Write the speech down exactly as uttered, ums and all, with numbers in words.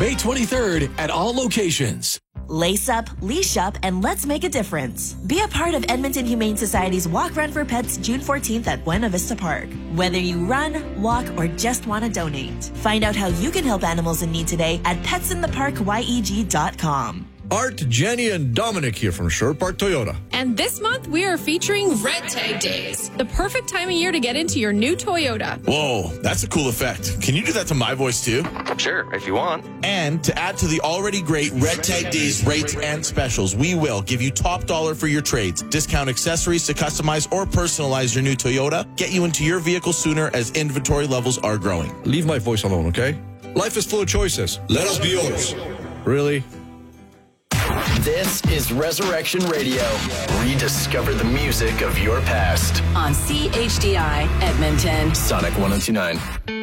May twenty-third at all locations. Lace up, leash up, and let's make a difference. Be a part of Edmonton Humane Society's Walk Run for Pets June fourteenth at Buena Vista Park. Whether you run, walk, or just want to donate, find out how you can help animals in need today at pets in the park y e g dot com. Art, Jenny, and Dominic here from Sherwood Park Toyota. And this month, we are featuring Red Tag Days, the perfect time of year to get into your new Toyota. Whoa, that's a cool effect. Can you do that to my voice too? Sure, if you want. And to add to the already great Red Tag Days rates and specials, we will give you top dollar for your trades, discount accessories to customize or personalize your new Toyota, get you into your vehicle sooner as inventory levels are growing. Leave my voice alone, okay? Life is full of choices. Let us be yours. Really? This is Resurrection Radio. Rediscover the music of your past. On C H D I Edmonton. Sonic one oh two nine.